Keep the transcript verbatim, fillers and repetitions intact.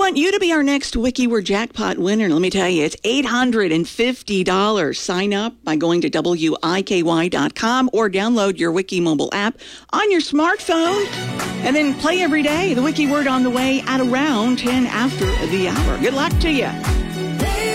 want you to be our next WikiWord jackpot winner. Let me tell you, it's eight hundred fifty dollars. Sign up by going to W I K Y dot com or download your Wiki mobile app on your smartphone and then play every day. The WikiWord on the way at around ten after the hour. Good luck to you.